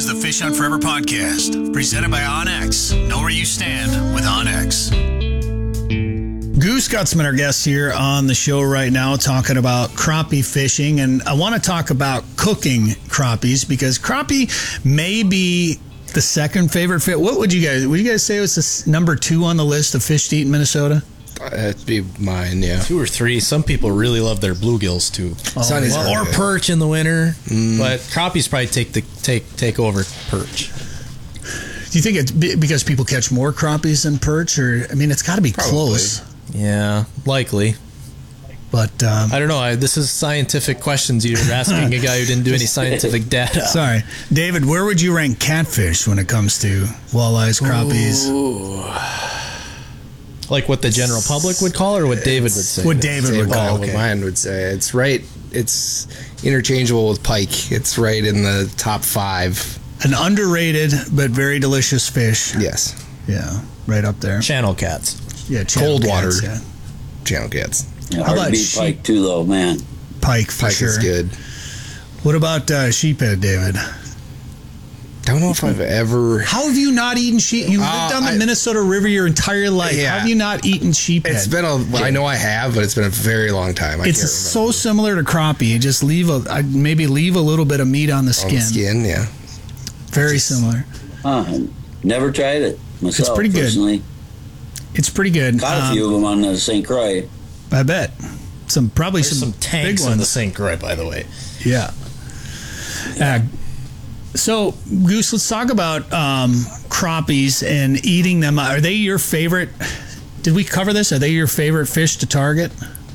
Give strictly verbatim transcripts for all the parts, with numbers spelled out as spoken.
the Fish Hunt Forever podcast, presented by OnX. Know where you stand with OnX. Goose Gutzman, our guest here on the show right now, talking about crappie fishing. And I want to talk about cooking crappies, because crappie may be the second favorite fish. What would you guys, would you guys say was the number two on the list of fish to eat in Minnesota? That'd be mine, yeah. Two or three. Some people really love their bluegills too. Oh, well, or perch in the winter. Mm. But crappies probably take the take take over perch. Do you think it's because people catch more crappies than perch? Or, I mean, it's got to be Probably. close. Yeah, likely. But um, I don't know. I, this is scientific questions you're asking a guy who didn't do any scientific data. Sorry. David, where would you rank catfish when it comes to walleyes, crappies? Ooh. Like what the general public would call it, or what David would say? What David would call it. What mine would say. It's right. It's interchangeable with pike. It's right in the top five. An underrated but very delicious fish. Yes. Yeah, right up there. Channel cats. Yeah, channel cold water. Cats, yeah. Channel cats. Yeah, hard to beat sheep? Pike too, though, man. Pike for pike sure. is good. What about uh, sheephead, David? Don't know if I've ever. How have you not eaten sheep? You lived uh, on the I, Minnesota River your entire life. Yeah. How have you not eaten sheephead? It's been a. Well, I know I have, but it's been a very long time. I it's can't so similar to crappie. You just leave a maybe leave a little bit of meat on the skin. On the skin, yeah. Very just, similar. Uh, never tried it myself. It's pretty good. Personally. It's pretty good. Caught um, a few of them on the Saint Croix. I bet. Some probably There's some, some tanks big ones. on the Saint Croix, by the way. Yeah. Uh, so, Goose, let's talk about um, crappies and eating them. Are they your favorite? Did we cover this? Are they your favorite fish to target?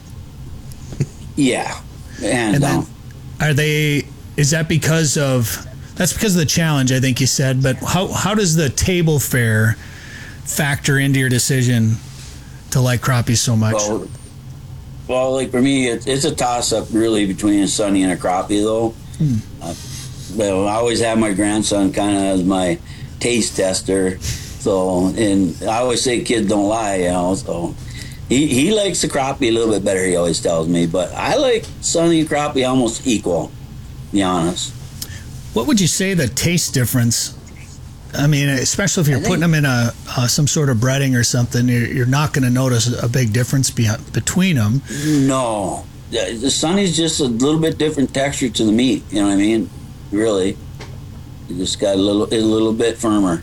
Yeah. And, and then, are they? Is that because of? That's because of the challenge, I think you said. But how how does the table fare factor into your decision to like crappies so much? Well, well like for me, it, it's a toss-up really between a sunny and a crappie, though. Hmm. Uh, well, I always have my grandson kind of as my taste tester. So, and I always say kids don't lie, you know. So he, he likes the crappie a little bit better, he always tells me. But I like sunny and crappie almost equal, to be honest. What would you say the taste difference? I mean, especially if you're putting them in a uh, some sort of breading or something, you're, you're not going to notice a big difference be- between them. No, the sunny's just a little bit different texture to the meat. You know what I mean? Really, it just got a little a little bit firmer.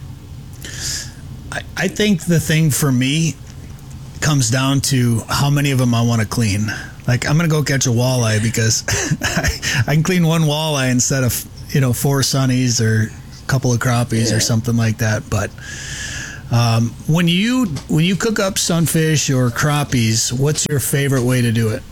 I, I think the thing for me comes down to how many of them I want to clean. Like, I'm going to go catch a walleye because I, I can clean one walleye instead of, you know, four sunnies or a couple of crappies yeah. or something like that. But um, when you when you cook up sunfish or crappies, what's your favorite way to do it?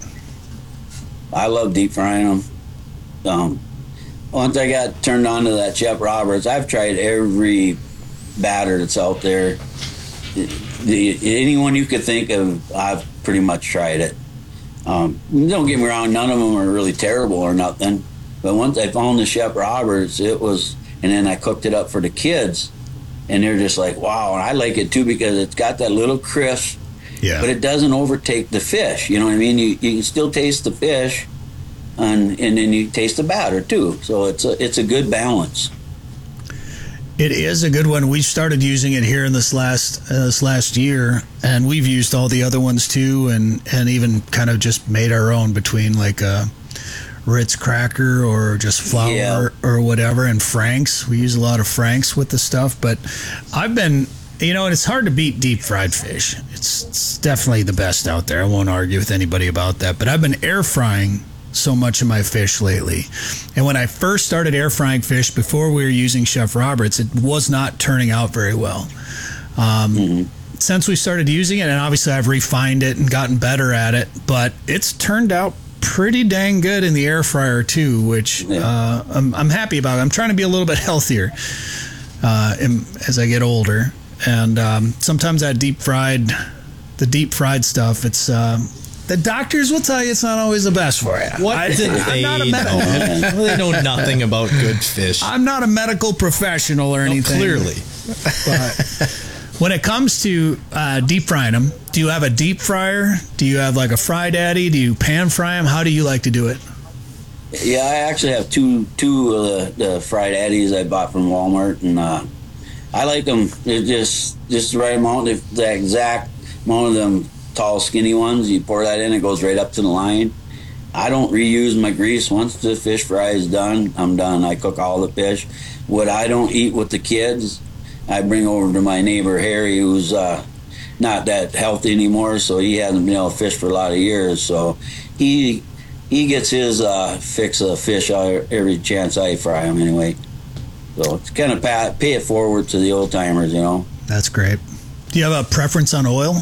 I love deep frying them. Um, once I got turned on to that Chef Roberts, I've tried every batter that's out there. The, anyone you could think of, I've pretty much tried it. Um, don't get me wrong, none of them are really terrible or nothing. But once I found the Chef Roberts, it was, and then I cooked it up for the kids, and they're just like, wow. And I like it too because it's got that little crisp, yeah. but it doesn't overtake the fish. You know what I mean? You you can still taste the fish, and and then you taste the batter too. So it's a it's a good balance. It is a good one. We started using it here in this last uh, this last year, and we've used all the other ones too, and, and even kind of just made our own between like a Ritz cracker or just flour yeah. or whatever, and Frank's. We use a lot of Frank's with the stuff, but I've been, you know, and it's hard to beat deep fried fish. It's, it's definitely the best out there. I won't argue with anybody about that, but I've been air frying so much of my fish lately. And when I first started air frying fish before we were using Chef Roberts, it was not turning out very well. Um, mm-hmm. Since we started using it, and obviously I've refined it and gotten better at it, but it's turned out pretty dang good in the air fryer too, which yeah. uh, I'm, I'm happy about. I'm trying to be a little bit healthier uh, as I get older. And um, sometimes that deep fried, the deep fried stuff, it's... Um, The doctors will tell you it's not always the best for you. What I, did they not a medical, know? They know nothing about good fish. I'm not a medical professional or anything. No, clearly. But when it comes to uh, deep frying them, do you have a deep fryer? Do you have like a Fry Daddy? Do you pan fry them? How do you like to do it? Yeah, I actually have two two of the, the fried Addies I bought from Walmart, and uh, I like them. They're just just the right amount. They're the exact amount of them tall, skinny ones. You pour that in, it goes right up to the line. I don't reuse my grease. Once the fish fry is done, I'm done. I cook all the fish. What I don't eat with the kids, I bring over to my neighbor Harry, who's uh, not that healthy anymore, so he hasn't been able to fish for a lot of years. So he he gets his uh, fix of fish every chance I fry them anyway. So it's kind of pay, pay it forward to the old timers, you know. That's great. Do you have a preference on oil?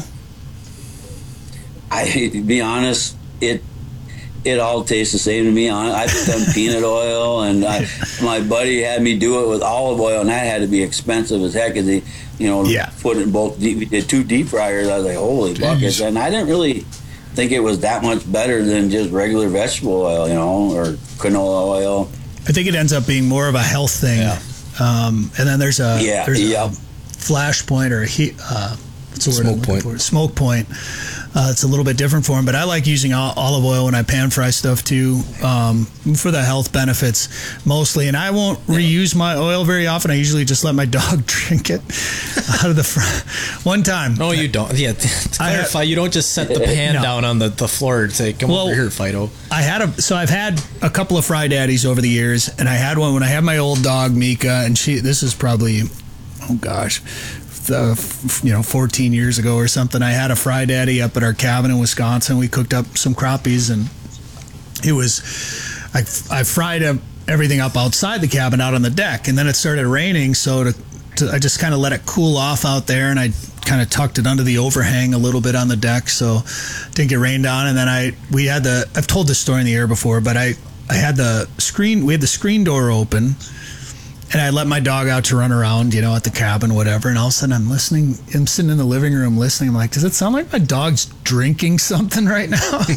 I to be honest, it it all tastes the same to me. I've done peanut oil, and I, my buddy had me do it with olive oil, and that had to be expensive as heck. Cause he, you know, yeah. put it in both. We did two deep fryers. I was like, holy buckets! And I didn't really think it was that much better than just regular vegetable oil, you know, or canola oil. I think it ends up being more of a health thing. Yeah. Um, and then there's a yeah, there's yeah. a flash point or a heat. Uh, what's the word I'm Smoke looking point. for? Smoke point. Uh, it's a little bit different for them, but I like using ol- olive oil when I pan fry stuff too, um, for the health benefits mostly. And I won't reuse my oil very often. I usually just let my dog drink it out of the fry. One time. No, you don't. Yeah, to clarify, I, you don't just set the pan no. down on the, the floor and say, come Well, over here, Fido. I had a so I've had a couple of Fry Daddies over the years, and I had one when I had my old dog Mika, and she. This is probably, oh gosh, the, you know, fourteen years ago or something. I had a Fry Daddy up at our cabin in Wisconsin. We cooked up some crappies, and it was I I fried everything up outside the cabin, out on the deck, and then it started raining, so to, to I just kind of let it cool off out there, and I kind of tucked it under the overhang a little bit on the deck so it didn't get rained on. And then I we had the I've told this story in the air before, but I I had the screen we had the screen door open, and I let my dog out to run around, you know, at the cabin, whatever. And all of a sudden I'm listening, I'm sitting in the living room listening. I'm like, does it sound like my dog's drinking something right now?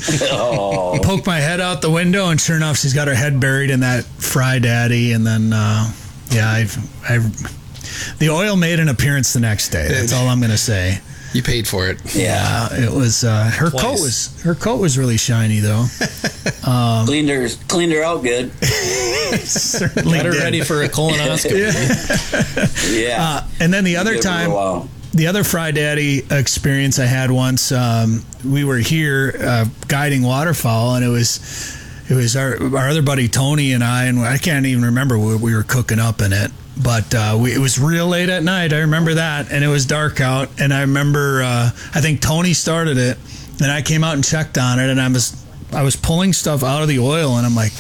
Oh. Poke my head out the window, and sure enough, she's got her head buried in that Fry Daddy. And then, uh, yeah, I've, I've, the oil made an appearance the next day. That's all I'm going to say. You paid for it. Yeah. Uh, it was, uh, her Twice. coat was, her coat was really shiny though. Um, cleaned her cleaned her out good. certainly Got her did. ready for a colonoscopy. Yeah. Uh, and then the other Give it a time, while. the other Fry Daddy experience I had once, um, we were here uh, guiding waterfowl, and it was it was our our other buddy Tony and I, and I can't even remember what we were cooking up in it, but uh, we, it was real late at night. I remember that, and it was dark out, and I remember uh, I think Tony started it, and I came out and checked on it, and I was I was pulling stuff out of the oil, and I'm like,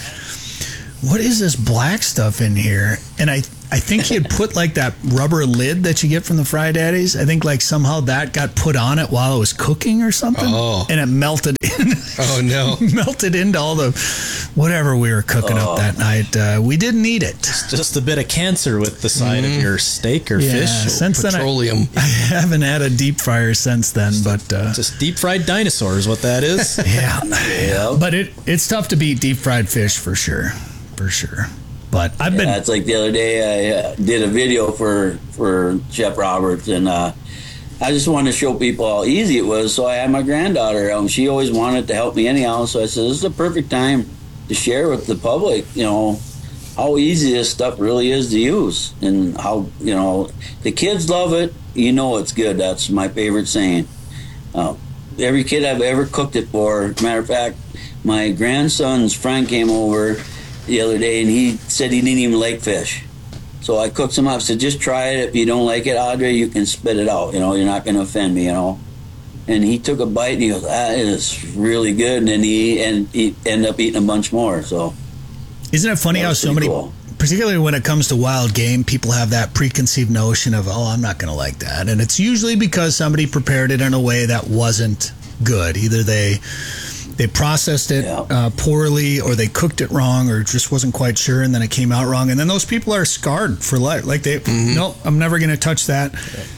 what is this black stuff in here? And I I think he had put like that rubber lid that you get from the Fry Daddies. I think like somehow that got put on it while it was cooking or something. Oh. And it melted in. Oh, no. melted into all the whatever we were cooking Oh. up that night. Uh, we didn't eat it. Just a bit of cancer with the side of your steak or Yeah, fish. since then I, Petroleum. I haven't had a deep fryer since then, but uh, Just deep fried dinosaur is what that is. yeah. Yeah. But it it's tough to beat deep fried fish for sure. For sure. But I've been Yeah, it's like the other day I uh, did a video for for Chef Roberts, and uh, I just wanted to show people how easy it was. So I had my granddaughter. Um, she always wanted to help me anyhow. So I said, this is the perfect time to share with the public, you know, how easy this stuff really is to use, and how, you know, the kids love it. You know it's good. That's my favorite saying. Uh, every kid I've ever cooked it for, matter of fact, my grandson's friend came over the other day, and he said he didn't even like fish. So I cooked some up. Said, just try it. If you don't like it, Audrey, you can spit it out. You know, you're not going to offend me. You know. And he took a bite, and he goes, "That is really good." And then he and he ended up eating a bunch more. So Isn't it funny That how was so pretty many, cool. particularly when it comes to wild game, people have that preconceived notion of, oh, I'm not going to like that. And it's usually because somebody prepared it in a way that wasn't good. Either they they processed it Yeah. uh, poorly, or they cooked it wrong, or just wasn't quite sure, and then it came out wrong. And then those people are scarred for life. Like, they, nope, I'm never going to touch that.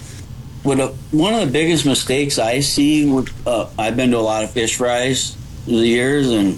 What a, one of the biggest mistakes I see with, uh, I've been to a lot of fish fries through the years, and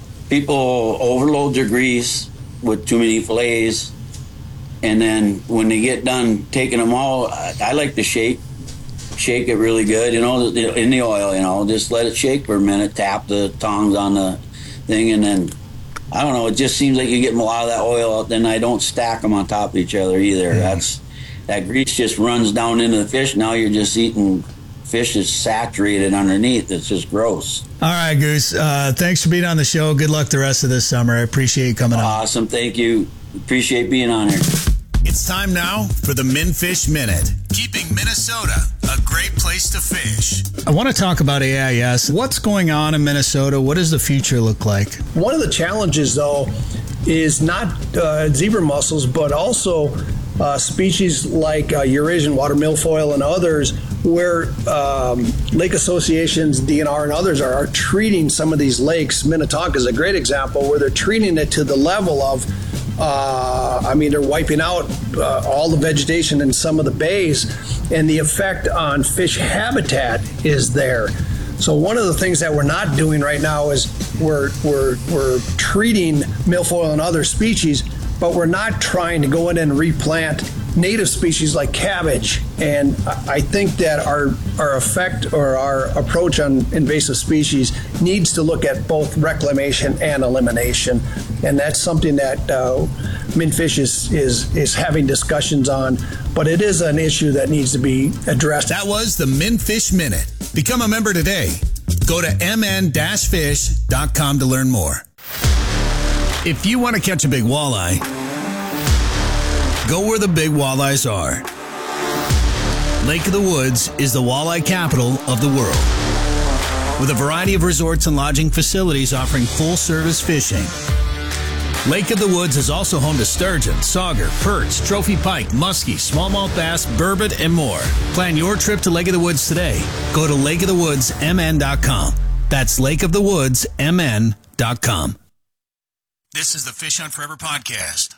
people overload their grease with too many fillets, and then when they get done taking them all, I, I like to shake shake it really good, you know, in the oil, you know, just let it shake for a minute, tap the tongs on the thing, and then I don't know. It just seems like you get a lot of that oil out, then I don't stack them on top of each other either. Mm. That's that grease just runs down into the fish. Now you're just eating fish that's saturated underneath. It's just gross. All right, Goose. Uh, thanks for being on the show. Good luck the rest of this summer. I appreciate you coming on. Awesome. Thank you. Appreciate being on here. It's time now for the MinFish Minute. Keeping Minnesota a great place to fish. I want to talk about A I S. What's going on in Minnesota? What does the future look like? One of the challenges, though, is not uh, zebra mussels, but also uh, species like uh, Eurasian water milfoil and others, where um, lake associations, D N R, and others are, are treating some of these lakes. Minnetonka is a great example where they're treating it to the level of Uh, I mean, they're wiping out uh, all the vegetation in some of the bays, and the effect on fish habitat is there. So one of the things that we're not doing right now is we're we're we're treating milfoil and other species, but we're not trying to go in and replant native species like cabbage. And I think that our our effect or our approach on invasive species needs to look at both reclamation and elimination. And that's something that uh, MinFish is, is, is having discussions on, but it is an issue that needs to be addressed. That was the MinFish Minute. Become a member today. Go to m n dash fish dot com to learn more. If you want to catch a big walleye, go where the big walleyes are. Lake of the Woods is the walleye capital of the world, with a variety of resorts and lodging facilities offering full-service fishing. Lake of the Woods is also home to sturgeon, sauger, perch, trophy pike, muskie, smallmouth bass, burbot, and more. Plan your trip to Lake of the Woods today. Go to lake of the woods m n dot com. That's lake of the woods m n dot com. This is the Fish Hunt Forever podcast.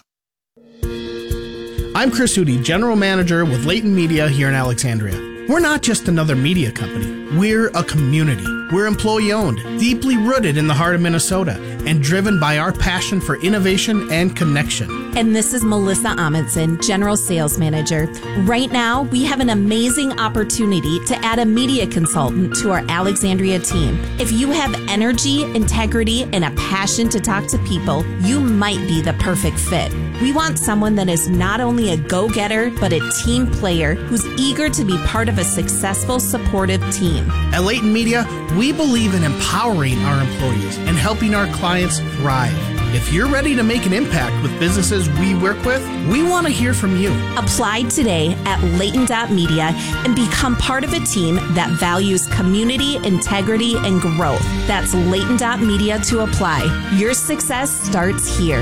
I'm Chris Hootie, General Manager with Leighton Media here in Alexandria. We're not just another media company. We're a community. We're employee-owned, deeply rooted in the heart of Minnesota, and driven by our passion for innovation and connection. And this is Melissa Amundsen, General Sales Manager. Right now, we have an amazing opportunity to add a media consultant to our Alexandria team. If you have energy, integrity, and a passion to talk to people, you might be the perfect fit. We want someone that is not only a go-getter, but a team player who's eager to be part of a successful, supportive team. At Leighton Media, we believe in empowering our employees and helping our clients thrive. If you're ready to make an impact with businesses we work with, we want to hear from you. Apply today at leighton dot media and become part of a team that values community, integrity, and growth. That's leighton dot media to apply. Your success starts here.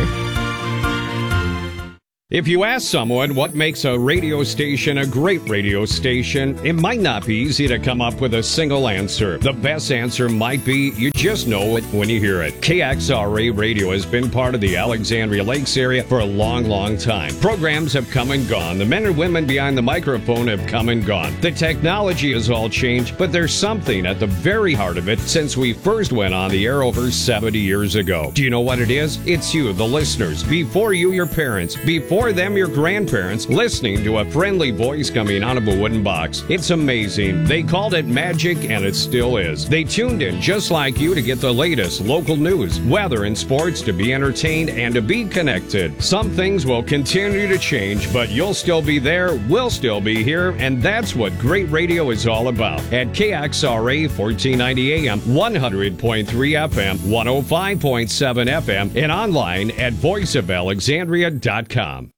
If you ask someone what makes a radio station a great radio station, it might not be easy to come up with a single answer. The best answer might be you just know it when you hear it. K X R A Radio has been part of the Alexandria Lakes area for a long, long time. Programs have come and gone. The men and women behind the microphone have come and gone. The technology has all changed, but there's something at the very heart of it since we first went on the air over seventy years ago. Do you know what it is? It's you, the listeners. Before you, your parents. Before For them, your grandparents, listening to a friendly voice coming out of a wooden box. It's amazing. They called it magic, and it still is. They tuned in just like you to get the latest local news, weather, and sports, to be entertained and to be connected. Some things will continue to change, but you'll still be there, we'll still be here, and that's what great radio is all about. At K X R A, fourteen ninety A M, one hundred point three F M, one oh five point seven F M, and online at voice of alexandria dot com.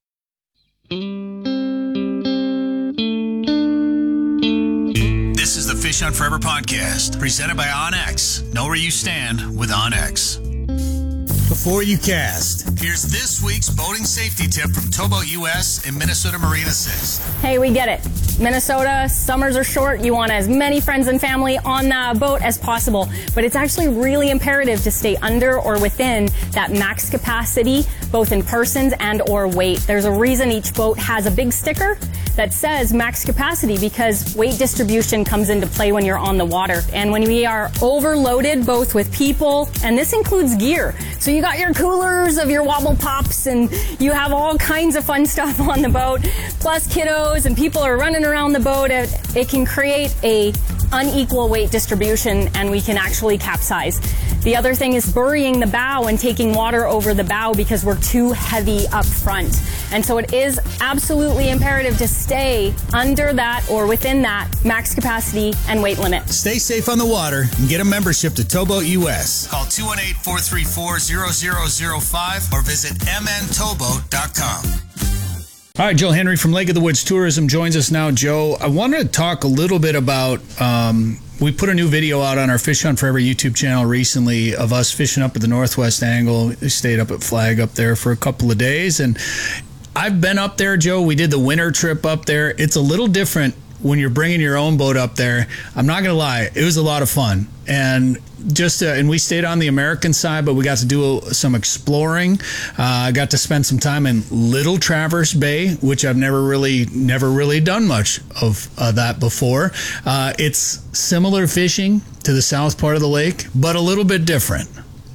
This is the Fish Hunt Forever podcast, presented by OnX. Know where you stand with OnX. Before you cast, here's this week's boating safety tip from Towboat U S and Minnesota Marine Assist. Hey, we get it. Minnesota, summers are short. You want as many friends and family on the boat as possible. But it's actually really imperative to stay under or within that max capacity, both in persons and or weight. There's a reason each boat has a big sticker that says max capacity, because weight distribution comes into play when you're on the water. And when we are overloaded, both with people, and this includes gear. So you got your coolers of your wobble pops, and you have all kinds of fun stuff on the boat, plus kiddos, and people are running around the boat. It, it can create a unequal weight distribution, and we can actually capsize. The other thing is burying the bow and taking water over the bow because we're too heavy up front. And so it is absolutely imperative to stay under that or within that max capacity and weight limit. Stay safe on the water and get a membership to Towboat U S. Call two one eight, four three four, zero zero zero five or visit m n towboat dot com. All right, Joe Henry from Lake of the Woods Tourism joins us now. Joe, I wanted to talk a little bit about, um, we put a new video out on our Fish Hunt Forever YouTube channel recently of us fishing up at the Northwest Angle. We stayed up at Flag up there for a couple of days, and I've been up there, Joe. We did the winter trip up there. It's a little different when you're bringing your own boat up there. I'm not going to lie. It was a lot of fun. And just, uh, and we stayed on the American side, but we got to do some exploring. I uh, got to spend some time in Little Traverse Bay, which I've never really, never really done much of uh, that before. Uh, it's similar fishing to the south part of the lake, but a little bit different.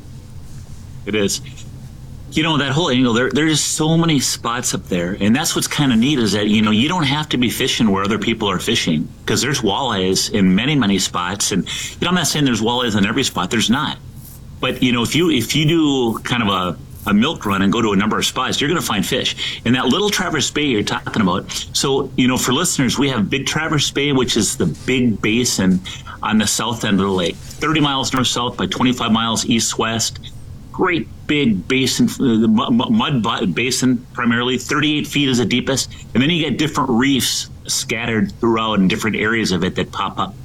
It is. You know, that whole angle, there, there's so many spots up there. And that's what's kind of neat is that, you know, you don't have to be fishing where other people are fishing because there's walleyes in many, many spots. And, you know, I'm not saying there's walleyes in every spot. There's not. But, you know, if you if you do kind of a, a milk run and go to a number of spots, you're going to find fish. And that Little Traverse Bay you're talking about. So, you know, for listeners, we have Big Traverse Bay, which is the big basin on the south end of the lake. thirty miles north-south by twenty-five miles east-west. Great big basin, uh, mud basin primarily. thirty-eight feet is the deepest. And then you get different reefs scattered throughout in different areas of it that pop up.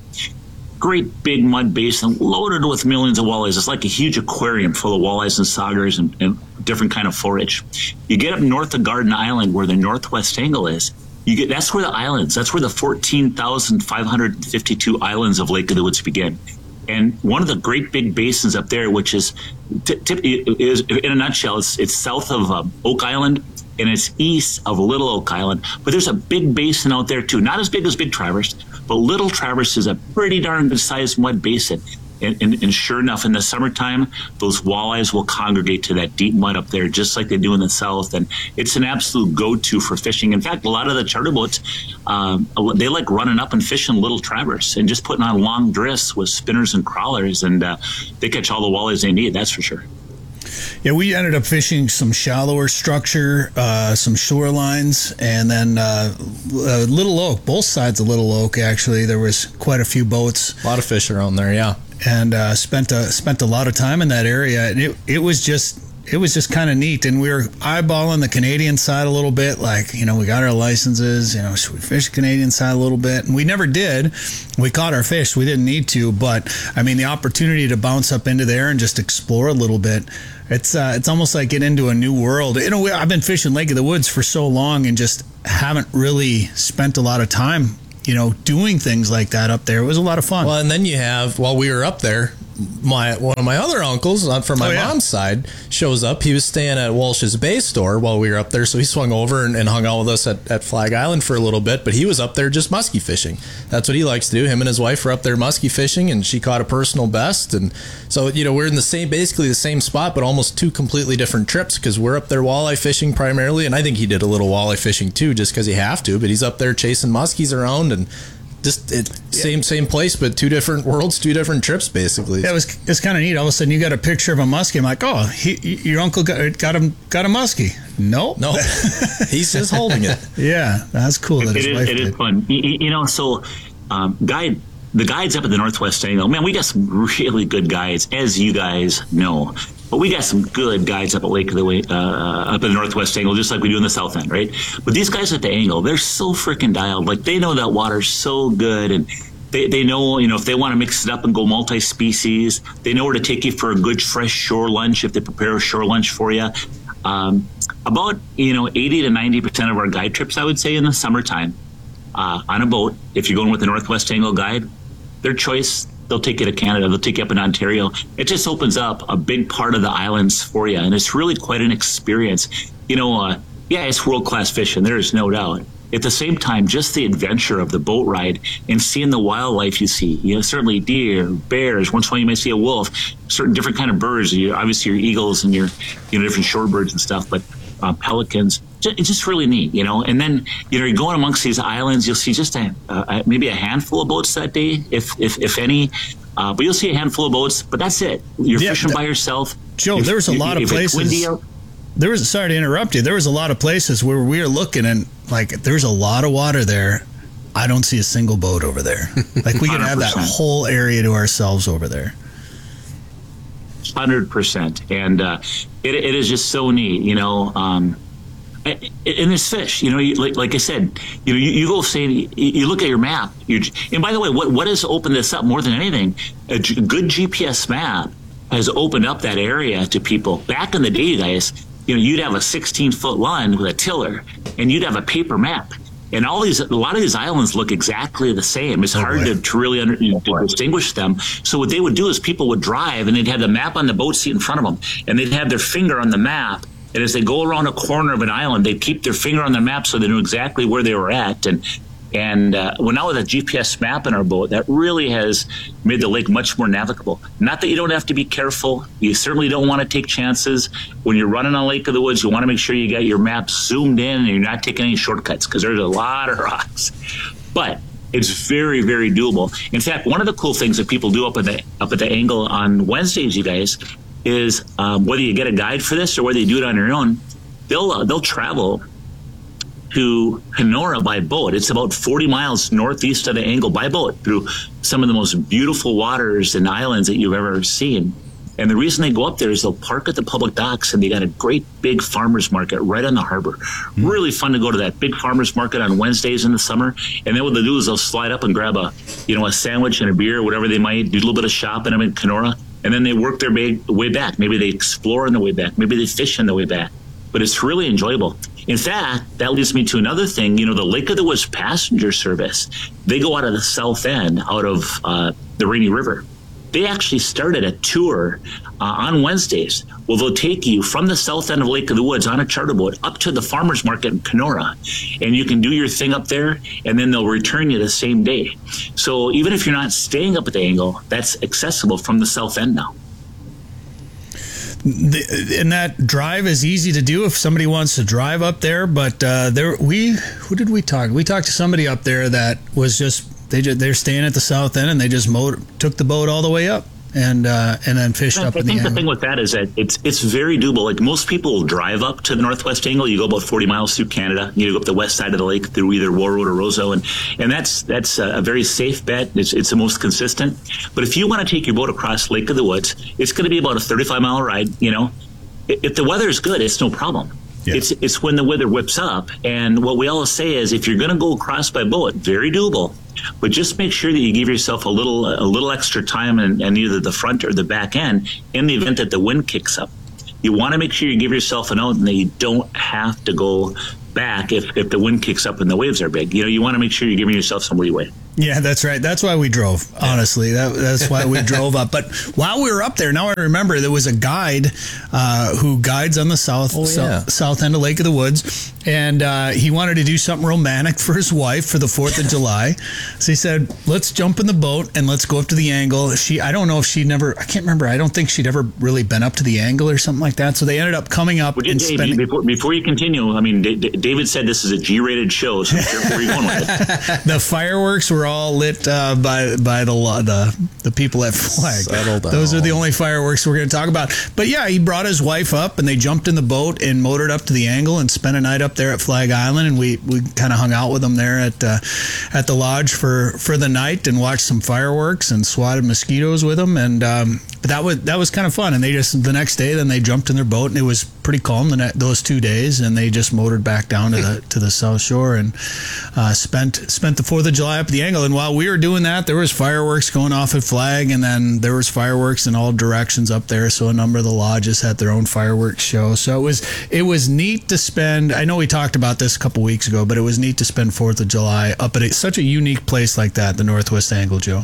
Great big mud basin loaded with millions of walleyes. It's like a huge aquarium full of walleyes and saugers and, and different kind of forage. You get up north of Garden Island where the Northwest Angle is. You get that's where the islands, that's where the fourteen thousand five hundred fifty-two islands of Lake of the Woods begin. And one of the great big basins up there, which is, t- t- is in a nutshell, it's, it's south of um, Oak Island and it's east of Little Oak Island. But there's a big basin out there too, not as big as Big Traverse, but Little Traverse is a pretty darn good sized mud basin. And, and, and sure enough, in the summertime, those walleyes will congregate to that deep mud up there, just like they do in the south. And it's an absolute go-to for fishing. In fact, a lot of the charter boats, um, they like running up and fishing Little Traverse and just putting on long drifts with spinners and crawlers. And uh, they catch all the walleyes they need, that's for sure. Yeah, we ended up fishing some shallower structure, uh, some shorelines, and then uh, uh, Little Oak, both sides of Little Oak, actually. There was quite a few boats. A lot of fish around there, yeah. And uh, spent a spent a lot of time in that area, and it it was just it was just kind of neat. And we were eyeballing the Canadian side a little bit, like, you know, we got our licenses, you know, should we fish the Canadian side a little bit? And we never did. We caught our fish. We didn't need to, but I mean, the opportunity to bounce up into there and just explore a little bit. It's uh, it's almost like getting into a new world. You know, I've been fishing Lake of the Woods for so long and just haven't really spent a lot of time, you know, doing things like that up there. It was a lot of fun. Well, and then you have, while we were up there, my one of my other uncles uh, from my oh, yeah. mom's side shows up. He was staying at Walsh's Bay store while we were up there, so he swung over and, and hung out with us at, at Flag Island for a little bit, but he was up there just muskie fishing. That's what he likes to do. Him and his wife were up there muskie fishing, and she caught a personal best. And so, you know, we're in the same, basically the same spot, but almost two completely different trips, because we're up there walleye fishing primarily, and I think he did a little walleye fishing too, just because he have to, but he's up there chasing muskies around, and just it, same same place, but two different worlds, two different trips, basically. Yeah, it was it's kind of neat. All of a sudden, you got a picture of a muskie. I'm like, oh, he, your uncle got got him got a muskie. No, no, he's just holding it. Yeah, that's cool. That it his is, wife it did. is fun. You, you know, so um, guide the guides up at the Northwest Angle. Man, we got some really good guides, as you guys know. But we got some good guides up at Lake of the Way, uh, up at the Northwest Angle, just like we do in the South End, right? But these guys at the Angle, they're so freaking dialed. Like, they know that water's so good, and they, they know, you know, if they want to mix it up and go multi-species, they know where to take you for a good fresh shore lunch if they prepare a shore lunch for you. Um, about, you know, eighty to ninety percent of our guide trips, I would say, in the summertime, uh, on a boat, if you're going with the Northwest Angle guide, their choice, they'll take you to Canada. They'll take you up in Ontario. It just opens up a big part of the islands for you, and it's really quite an experience. You know, uh, yeah, it's world-class fishing. There is no doubt. At the same time, just the adventure of the boat ride and seeing the wildlife you see. You know, certainly deer, bears. Once in a while, you might see a wolf. Certain different kind of birds. You, obviously, your eagles and your, you know, different shorebirds and stuff. But uh, pelicans. It's just really neat, you know. And then, you know, you're going amongst these islands, you'll see just a, uh, maybe a handful of boats that day, if if, if any. Uh, but you'll see a handful of boats, but that's it. You're Yeah, fishing th- by yourself. Joe, If- there was a if- lot of if it's windy places. out- There was sorry to interrupt you. There was a lot of places where we were looking and like there's a lot of water there. I don't see a single boat over there. Like we could have that one hundred percent. whole area to ourselves over there. one hundred percent. And uh, it, it is just so neat, you know. Um, and there's fish, you know, you, like, like I said, you know, you, you go say, you, you look at your map. You're, and by the way, what, what has opened this up more than anything? A g- good G P S map has opened up that area to people. Back in the day, guys, you know, you'd have a sixteen foot line with a tiller and you'd have a paper map. And all these, a lot of these islands look exactly the same. It's hard to, to really under, you know, to distinguish them. So what they would do is people would drive and they'd have the map on the boat seat in front of them, and they'd have their finger on the map. And as they go around a corner of an island, they'd keep their finger on the map so they knew exactly where they were at. And and uh, well, now with a G P S map in our boat, that really has made the lake much more navigable. Not that you don't have to be careful. You certainly don't want to take chances. When you're running on Lake of the Woods, you want to make sure you got your map zoomed in and you're not taking any shortcuts because there's a lot of rocks. But it's very, very doable. In fact, one of the cool things that people do up at the up at the angle on Wednesdays, you guys, is um, whether you get a guide for this or whether you do it on your own, they'll uh, they'll travel to Kenora by boat. It's about forty miles northeast of the angle by boat through some of the most beautiful waters and islands that you've ever seen. And the reason they go up there is they'll park at the public docks, and they got a great big farmers market right on the harbor. Mm-hmm. Really fun to go to that big farmers market on Wednesdays in the summer. And then what they'll do is they'll slide up and grab a, you know, a sandwich and a beer, whatever they might, do a little bit of shopping in Kenora, and then they work their way back. Maybe they explore on the way back. Maybe they fish on the way back. But it's really enjoyable. In fact, that leads me to another thing. You know, the Lake of the Woods passenger service, they go out of the south end, out of uh, the Rainy River. They actually started a tour uh, on Wednesdays. Well, they'll take you from the south end of Lake of the Woods on a charter boat up to the farmers market in Kenora, and you can do your thing up there, and then they'll return you the same day. So even if you're not staying up at the angle, that's accessible from the south end now. The, and that drive is easy to do if somebody wants to drive up there. But uh, there, we who did we talk? We talked to somebody up there that was just they just, they're staying at the south end, and they just mowed, took the boat all the way up and uh, and then fished I up in the think the angle. thing with that is that it's it's very doable. Like most people will drive up to the northwest angle. You go about forty miles through Canada. You go up the west side of the lake through either War Road or Roseau, and and that's that's a very safe bet. It's it's the most consistent. But if you want to take your boat across Lake of the Woods, it's going to be about a thirty-five mile ride. You know, if the weather is good, it's no problem. Yeah. It's it's when the weather whips up, and what we always say is if you're going to go across by boat, very doable. But just make sure that you give yourself a little a little extra time in, in either the front or the back end in the event that the wind kicks up. You want to make sure you give yourself an out and that you don't have to go back if, if the wind kicks up and the waves are big. You know, you want to make sure you're giving yourself some leeway. Yeah, that's right. That's why we drove, honestly. That, that's why we drove up. But while we were up there, now I remember there was a guide uh, who guides on the south, oh, yeah. south south end of Lake of the Woods. And uh, he wanted to do something romantic for his wife for the fourth of July. So he said, let's jump in the boat and let's go up to the angle. She, I don't know if she'd never, I can't remember. I don't think she'd ever really been up to the angle or something like that. So they ended up coming up well, and Dave, spending. Before, before you continue, I mean, D- D- David said this is a G-rated show, so where are you going with it? The fireworks were all lit uh, by by the the the people at Flag. Settle down. Those are the only fireworks we're going to talk about. But yeah, he brought his wife up, and they jumped in the boat and motored up to the angle and spent a night up there at Flag Island. And we, we kind of hung out with them there at uh, at the lodge for, for the night and watched some fireworks and swatted mosquitoes with them. And um, but that was that was kind of fun. And they just the next day, then they jumped in their boat, and it was pretty calm the ne- those two days. And they just motored back down to the to the South Shore and uh, spent spent the fourth of July up at the angle. And while we were doing that, there was fireworks going off at Flag, and then there was fireworks in all directions up there. So a number of the lodges had their own fireworks show. So it was it was neat to spend. I know we talked about this a couple weeks ago, but it was neat to spend fourth of July up at a, such a unique place like that, the Northwest Angle, Joe.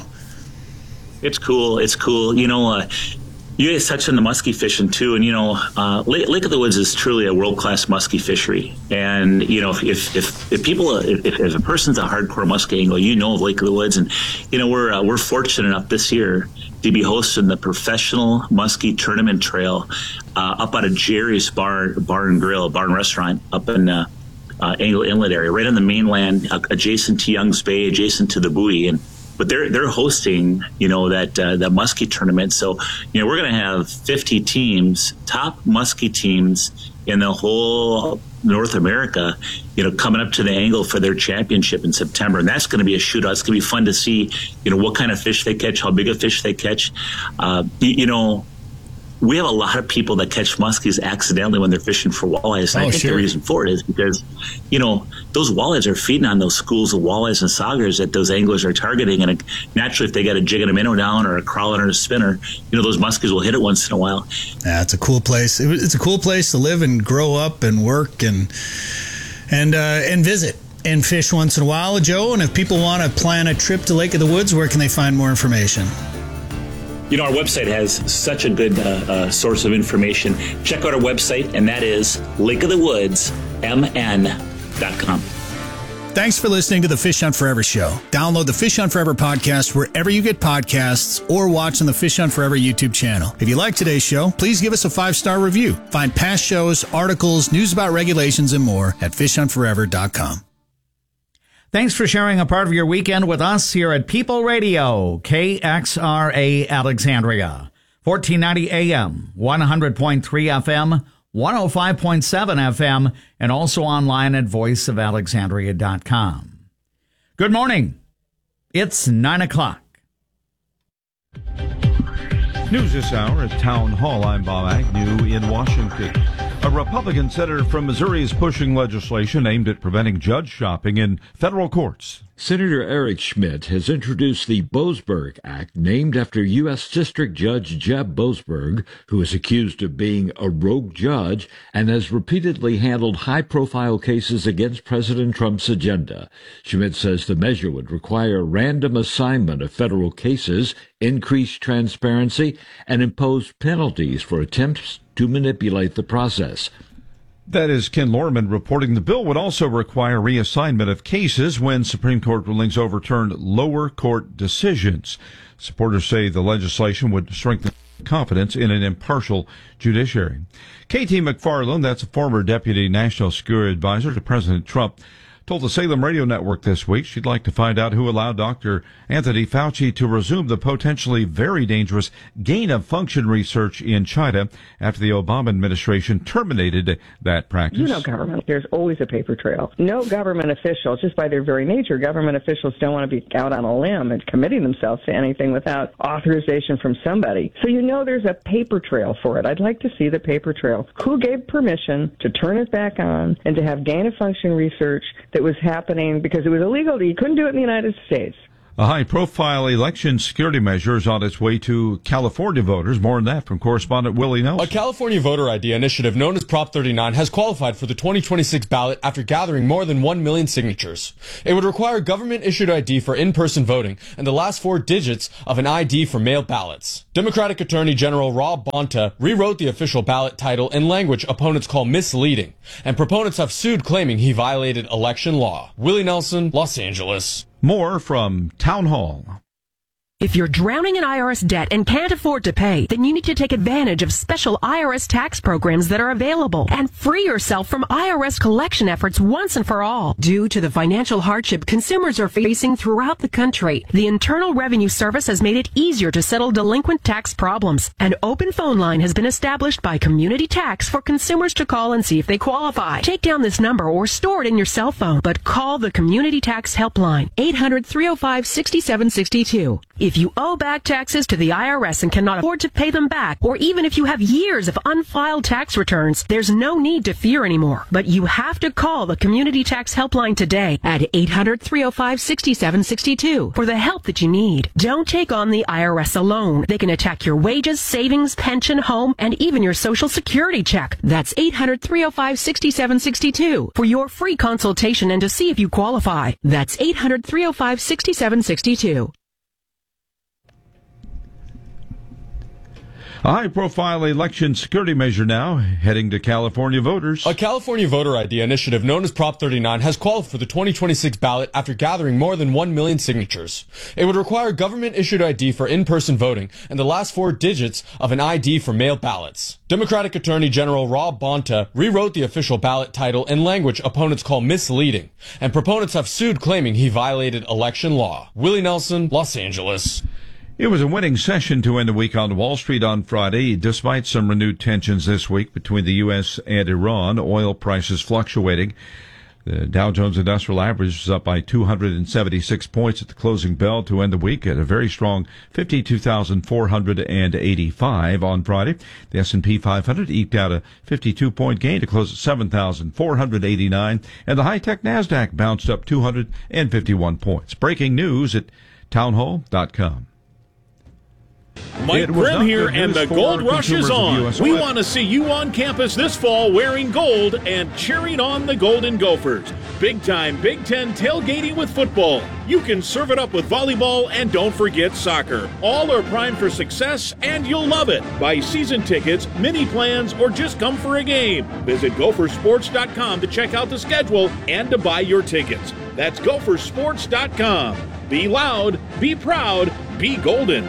It's cool. It's cool. You know, uh, you guys touched on the muskie fishing too, and you know, uh, Lake, Lake of the Woods is truly a world-class muskie fishery. And you know, if if if, if people, if, if a person's a hardcore muskie angler, you know of Lake of the Woods, and you know, we're uh, we're fortunate enough this year to be hosting the Professional Muskie Tournament Trail uh, up out of Jerry's Bar Bar and Grill, Bar and Restaurant up in uh, uh, Angle Inlet area, right on the mainland, uh, adjacent to Young's Bay, adjacent to the buoy, and. but they're they're hosting, you know, that uh, that muskie tournament. So, you know, we're going to have fifty teams, top muskie teams in the whole North America, you know, coming up to the angle for their championship in September. And that's going to be a shootout. It's going to be fun to see, you know, what kind of fish they catch, how big a fish they catch. Uh, you, you know, we have a lot of people that catch muskies accidentally when they're fishing for walleyes. And Oh, I think sure. the reason for it is because, you know, those walleyes are feeding on those schools of walleyes and saugers that those anglers are targeting. And it, naturally, if they got a jig and a minnow down or a crawler or a spinner, you know, those muskies will hit it once in a while. Yeah, it's a cool place. It- It's a cool place to live and grow up and work and and uh, and visit and fish once in a while, Joe. And if people want to plan a trip to Lake of the Woods, where can they find more information? You know, our website has such a good uh, uh, source of information. Check out our website, and that is lake of the woods m n dot com. Thanks for listening to the Fish Hunt Forever show. Download the Fish Hunt Forever podcast wherever you get podcasts or watch on the Fish Hunt Forever YouTube channel. If you like today's show, please give us a five-star review. Find past shows, articles, news about regulations, and more at fish hunt forever dot com. Thanks for sharing a part of your weekend with us here at People Radio, K X R A Alexandria, fourteen ninety A M, one hundred point three F M, one oh five point seven F M, and also online at voice of alexandria dot com. Good morning. It's nine o'clock. News this hour at Town Hall. I'm Bob Agnew in Washington. A Republican senator from Missouri is pushing legislation aimed at preventing judge shopping in federal courts. Senator Eric Schmidt has introduced the Boasberg Act, named after U S. District Judge Jeb Boasberg, who is accused of being a rogue judge and has repeatedly handled high-profile cases against President Trump's agenda. Schmidt says the measure would require random assignment of federal cases, increase transparency, and impose penalties for attempts to manipulate the process. That is Ken Lorman reporting the bill would also require reassignment of cases when Supreme Court rulings overturned lower court decisions. Supporters say the legislation would strengthen confidence in an impartial judiciary. Katie McFarland, that's a former deputy national security advisor to President Trump, told the Salem Radio Network this week she'd like to find out who allowed Doctor Anthony Fauci to resume the potentially very dangerous gain-of-function research in China after the Obama administration terminated that practice. You know government, there's always a paper trail. No government official, just by their very nature, government officials don't want to be out on a limb and committing themselves to anything without authorization from somebody. So you know there's a paper trail for it. I'd like to see the paper trail. Who gave permission to turn it back on and to have gain-of-function research that was happening because it was illegal? You couldn't do it in the United States. A high-profile election security measure is on its way to California voters. More on that from correspondent Willie Nelson. A California voter I D initiative known as Prop thirty-nine has qualified for the twenty twenty-six ballot after gathering more than one million signatures. It would require government-issued I D for in-person voting and the last four digits of an I D for mail ballots. Democratic Attorney General Rob Bonta rewrote the official ballot title in language opponents call misleading, and proponents have sued claiming he violated election law. Willie Nelson, Los Angeles. More from Town Hall. If you're drowning in I R S debt and can't afford to pay, then you need to take advantage of special I R S tax programs that are available and free yourself from I R S collection efforts once and for all. Due to the financial hardship consumers are facing throughout the country, the Internal Revenue Service has made it easier to settle delinquent tax problems. An open phone line has been established by Community Tax for consumers to call and see if they qualify. Take down this number or store it in your cell phone, but call the Community Tax Helpline, eight hundred, three oh five, six seven six two. If you owe back taxes to the I R S and cannot afford to pay them back, or even if you have years of unfiled tax returns, there's no need to fear anymore. But you have to call the Community Tax Helpline today at eight hundred, three oh five, six seven six two for the help that you need. Don't take on the I R S alone. They can attack your wages, savings, pension, home, and even your Social Security check. That's eight hundred, three oh five, six seven six two for your free consultation and to see if you qualify. That's eight hundred, three oh five, six seven six two. A high-profile election security measure now heading to California voters. A California voter I D initiative known as Prop thirty-nine has qualified for the twenty twenty-six ballot after gathering more than one million signatures. It would require government-issued I D for in-person voting and the last four digits of an I D for mail ballots. Democratic Attorney General Rob Bonta rewrote the official ballot title in language opponents call misleading, and proponents have sued claiming he violated election law. Willie Nelson, Los Angeles. It was a winning session to end the week on Wall Street on Friday, despite some renewed tensions this week between the U S and Iran. Oil prices fluctuating. The Dow Jones Industrial Average is up by two hundred seventy-six points at the closing bell to end the week at a very strong fifty-two thousand four hundred eighty-five on Friday. The S and P five hundred eked out a fifty-two point gain to close at seven thousand four hundred eighty-nine, and the high-tech NASDAQ bounced up two hundred fifty-one points. Breaking news at townhall dot com. Mike Grimm here, and the Gold Rush is on. We want to see you on campus this fall wearing gold and cheering on the Golden Gophers. Big time Big Ten tailgating with football. You can serve it up with volleyball, and don't forget soccer. All are primed for success, and you'll love it. Buy season tickets, mini plans, or just come for a game. Visit Gopher Sports dot com to check out the schedule and to buy your tickets. That's Gopher Sports dot com. Be loud, be proud, be golden.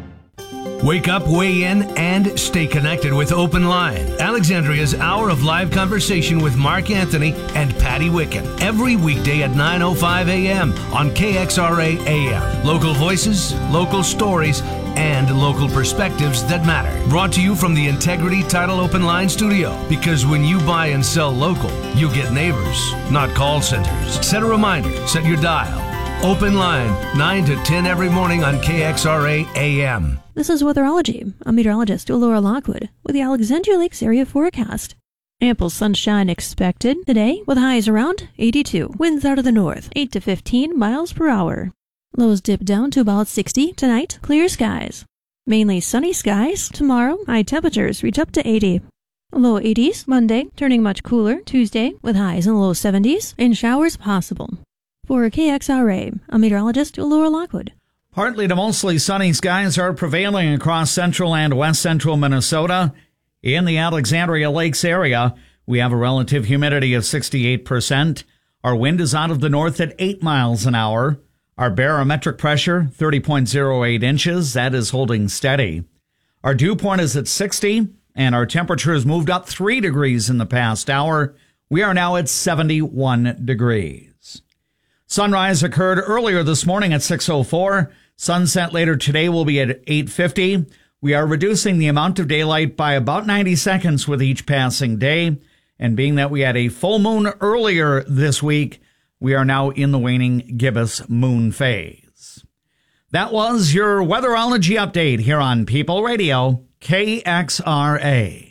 Wake up, weigh in, and stay connected with Open Line. Alexandria's hour of live conversation with Mark Anthony and Patty Wicken. Every weekday at nine oh five a.m. on K X R A A M. Local voices, local stories, and local perspectives that matter. Brought to you from the Integrity Title Open Line studio. Because when you buy and sell local, you get neighbors, not call centers. Set a reminder, set your dial. Open Line, nine to ten every morning on K X R A A M. This is Weatherology. I'm meteorologist Laura Lockwood with the Alexandria Lakes area forecast. Ample sunshine expected today with highs around eighty-two. Winds out of the north, eight to fifteen miles per hour. Lows dip down to about sixty tonight. Clear skies. Mainly sunny skies. Tomorrow, high temperatures reach up to eighty. Low eighties Monday, turning much cooler Tuesday with highs in the low seventies and showers possible. For K X R A, I'm meteorologist Laura Lockwood. Partly to mostly sunny skies are prevailing across central and west central Minnesota. In the Alexandria Lakes area, we have a relative humidity of sixty-eight percent. Our wind is out of the north at eight miles an hour. Our barometric pressure, thirty point oh eight inches. That is holding steady. Our dew point is at sixty, and our temperature has moved up three degrees in the past hour. We are now at seventy-one degrees. Sunrise occurred earlier this morning at six oh four. Sunset later today will be at eight fifty. We are reducing the amount of daylight by about ninety seconds with each passing day. And being that we had a full moon earlier this week, we are now in the waning gibbous moon phase. That was your weatherology update here on People Radio, K X R A.